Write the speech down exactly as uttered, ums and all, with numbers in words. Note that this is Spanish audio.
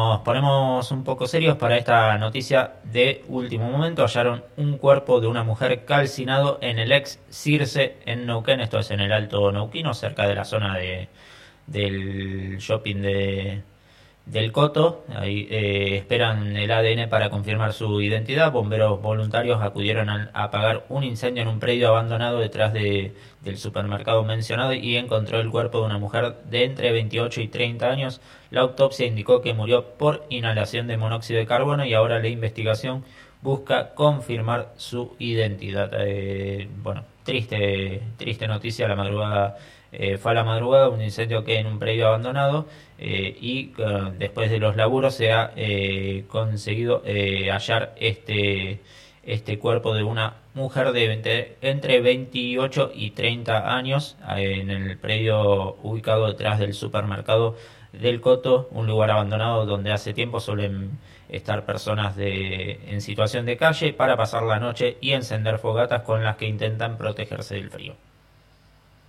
nos ponemos un poco serios para esta noticia de último momento. Hallaron un cuerpo de una mujer calcinado en el ex Circe en Neuquén. Esto es en el Alto Neuquino, cerca de la zona de, del shopping de, del Coto. Ahí eh, esperan el A D N para confirmar su identidad. Bomberos voluntarios acudieron a apagar un incendio en un predio abandonado detrás de, del supermercado mencionado y encontró el cuerpo de una mujer de entre veintiocho y treinta años. La autopsia indicó que murió por inhalación de monóxido de carbono y ahora la investigación busca confirmar su identidad. Eh, bueno, triste, triste noticia. La madrugada eh, fue a la madrugada un incendio que en un predio abandonado eh, y uh, después de los laburos se ha eh, conseguido eh, hallar este este cuerpo de una mujer de veinte, entre veintiocho y treinta años eh, en el predio ubicado detrás del supermercado del Coto, un lugar abandonado donde hace tiempo suelen estar personas de, en situación de calle para pasar la noche y encender fogatas con las que intentan protegerse del frío.